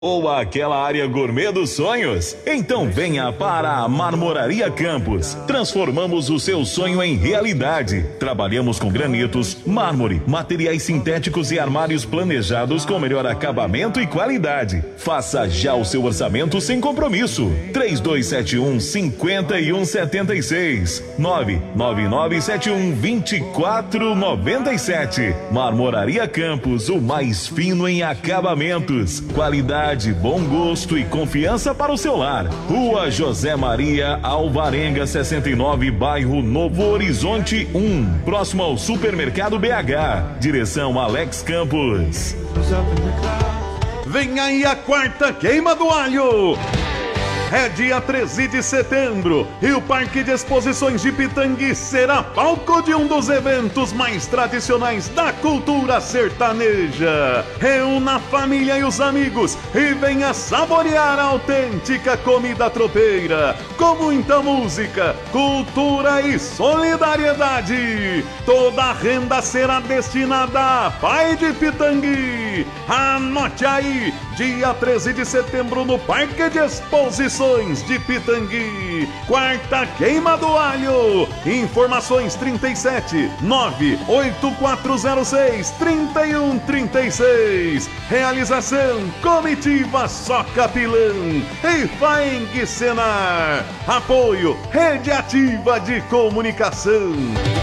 Ou aquela área gourmet dos sonhos? Então venha para a Marmoraria Campos. Transformamos o seu sonho em realidade. Trabalhamos com granitos, mármore, materiais sintéticos e armários planejados com melhor acabamento e qualidade. Faça já o seu orçamento sem compromisso. 3271-5176 99971-2497. Marmoraria Campos, o mais fino em acabamentos. Qualidade, bom gosto e confiança para o seu lar. Rua José Maria Alvarenga 69, bairro Novo Horizonte 1, próximo ao Supermercado BH. Direção Alex Campos. Vem aí a quarta queima do alho. É dia 13 de setembro e o Parque de Exposições de Pitangui será palco de um dos eventos mais tradicionais da cultura sertaneja. Reúna a família e os amigos e venha saborear a autêntica comida tropeira, com muita música, cultura e solidariedade. Toda a renda será destinada a Pai de Pitangui. Anote aí, dia 13 de setembro no Parque de Exposições de Pitangui. Quarta queima do alho. Informações 37 98406 3136. Realização Comitiva Só Capilã e Faeng Senar. Apoio Rede Ativa de Comunicação.